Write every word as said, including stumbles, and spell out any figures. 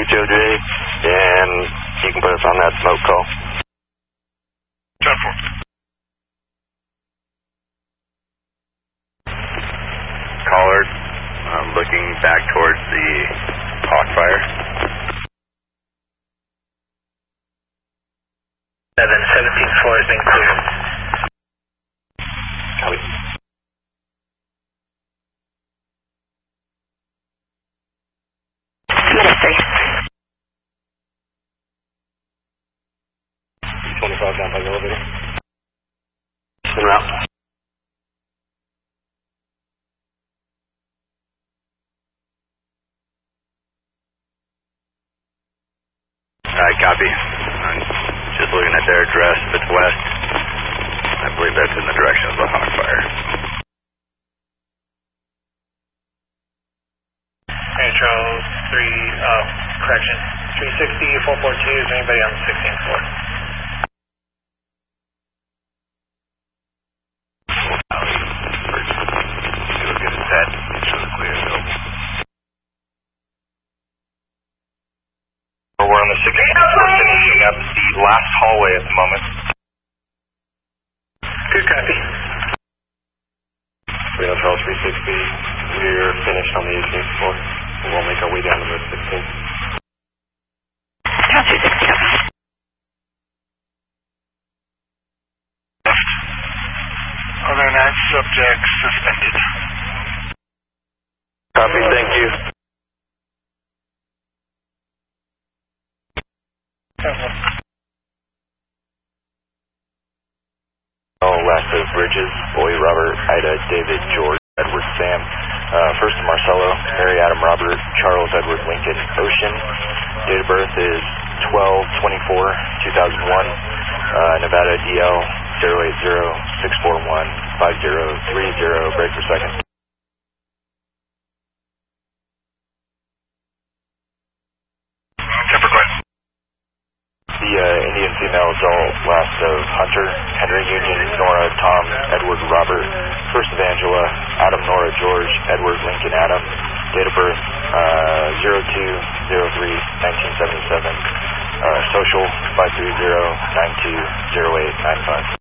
H O J, and you can put us on that smoke call. ten four. Caller, um, looking back towards the Hawk fire. seven seventeen four has been cleared. Copy. Ministry. twenty-five down by the elevator. En route. Alright, copy. I'm just looking at their address. If it's west, I believe that's in the direction of the Hawk fire. Hey, Charles, three, oh, correction, three sixty, four four two, is there anybody on the sixteen floor? Get it set. Make sure the clear is open. We're on the sixteenth floor, finishing up the last hallway at the moment. Good copy. Reno Charles three sixty, we're finished on the eighteenth floor. We'll make our way down to the sixteenth. Count two sixty-seven. Other nine subjects suspended. Copy, thank you. Oh, last of Bridges, Boy, Robert, Ida, David, George, Edward, Sam. Uh, first Marcelo, Mary, Adam, Robert, Charles, Edward, Lincoln, Ocean. Date of birth is twelve twenty-four two thousand one. Uh, Nevada D L zero eight zero six four one five zero three zero. Break per second. The uh, Indian female adult, last of Hunter, Henry, Union, Nora, Tom, Edward, Robert, first of Angela, Adam, Nora, George, Edward, Lincoln, Adam, date of birth uh, zero two zero three nineteen seventy-seven, uh, social five three zero nine two zero eight nine five.